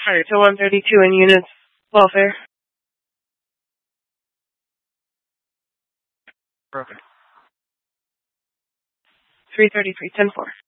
Alright, so 132 in units. Welfare. Broken. 333, 10-4.